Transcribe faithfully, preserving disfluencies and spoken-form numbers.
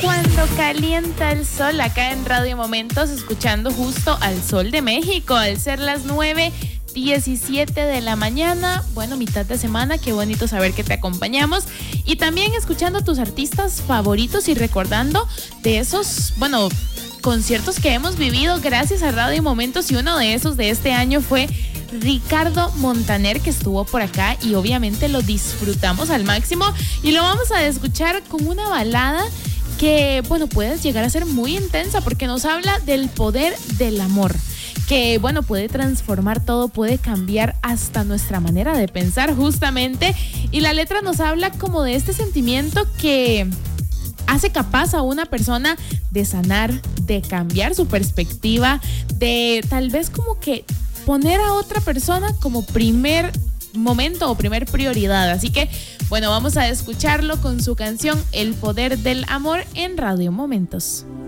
Cuando calienta el sol acá en Radio Momentos, escuchando justo al Sol de México, al ser las nueve diecisiete de la mañana, bueno, mitad de semana, qué bonito saber que te acompañamos y también escuchando tus artistas favoritos y recordando de esos, bueno, conciertos que hemos vivido gracias a Radio Momentos y uno de esos de este año fue Ricardo Montaner, que estuvo por acá y obviamente lo disfrutamos al máximo y lo vamos a escuchar con una balada que, bueno, puede llegar a ser muy intensa porque nos habla del poder del amor, que, bueno, puede transformar todo, puede cambiar hasta nuestra manera de pensar justamente, y la letra nos habla como de este sentimiento que hace capaz a una persona de sanar, de cambiar su perspectiva, de tal vez como que poner a otra persona como primer momento o primer prioridad. Así que, bueno, vamos a escucharlo con su canción El Poder del Amor en Radio Momentos.